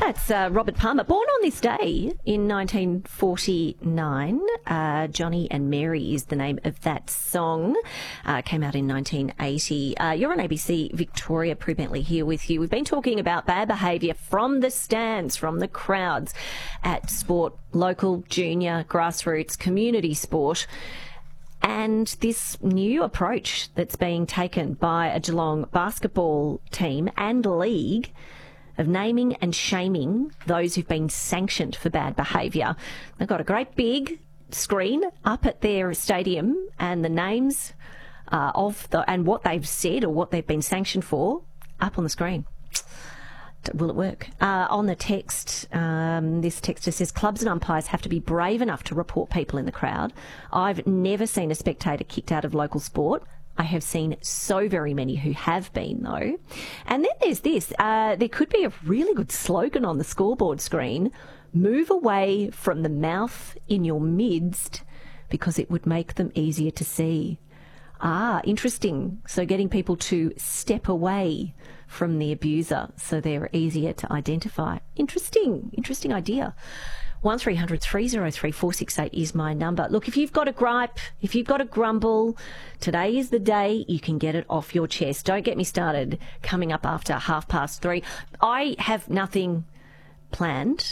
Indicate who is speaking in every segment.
Speaker 1: That's Robert Palmer, born on this day in 1949. Johnny and Mary is the name of that song. Came out in 1980. You're on ABC Victoria. Prue Bentley here with you. We've been talking about bad behaviour from the stands, from the crowds at sport, local, junior, grassroots, community sport. And this new approach that's being taken by a Geelong basketball team and league of naming and shaming those who've been sanctioned for bad behaviour. They've got a great big screen up at their stadium and the names and what they've said or what they've been sanctioned for up on the screen. Will it work? On the text, this texter says, clubs and umpires have to be brave enough to report people in the crowd. I've never seen a spectator kicked out of local sport. I have seen so very many who have been, though. And then there's this. There could be a really good slogan on the scoreboard screen. Move away from the mouth in your midst because it would make them easier to see. Interesting. So getting people to step away from the abuser so they're easier to identify. Interesting idea. 1300 303 468 is my number. Look, if you've got a gripe, if you've got a grumble, today is the day you can get it off your chest. Don't get me started coming up after 3:30. I have nothing planned.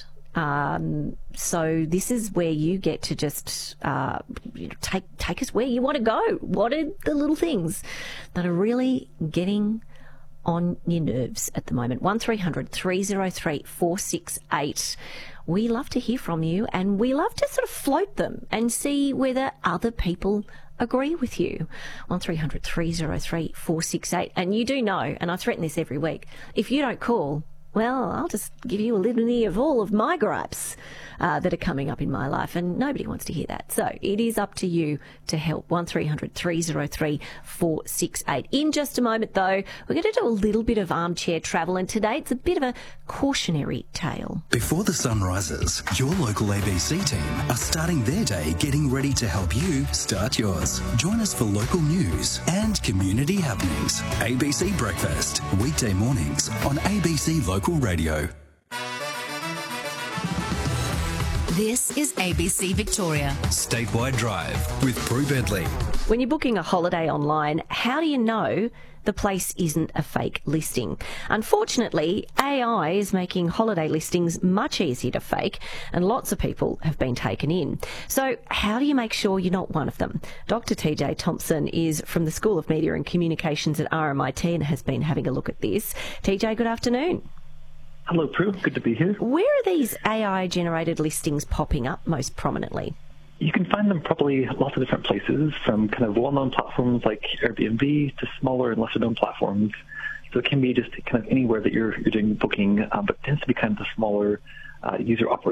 Speaker 1: So this is where you get to just take us where you want to go. What are the little things that are really getting on your nerves at the moment? 1300 303 468. We love to hear from you, and we love to sort of float them and see whether other people agree with you. 1300 303 468. And you do know, and I threaten this every week, if you don't call, well, I'll just give you a litany of all of my gripes that are coming up in my life, and nobody wants to hear that. So it is up to you to help. 1300 303 468. In just a moment, though, we're going to do a little bit of armchair travel, and today it's a bit of a cautionary tale.
Speaker 2: Before the sun rises, your local ABC team are starting their day getting ready to help you start yours. Join us for local news and community happenings. ABC Breakfast, weekday mornings on ABC Local Radio.
Speaker 3: This is ABC Victoria.
Speaker 2: Statewide Drive with Prue Bentley.
Speaker 1: When you're booking a holiday online, how do you know the place isn't a fake listing? Unfortunately, AI is making holiday listings much easier to fake, and lots of people have been taken in. So how do you make sure you're not one of them? Dr. TJ Thompson is from the School of Media and Communications at RMIT and has been having a look at this. TJ, good afternoon.
Speaker 4: Hello, Prue. Good to be here.
Speaker 1: Where are these AI-generated listings popping up most prominently?
Speaker 4: You can find them probably lots of different places, from kind of well-known platforms like Airbnb to smaller and lesser-known platforms. So it can be just kind of anywhere that you're doing booking, but it tends to be kind of the smaller user-operated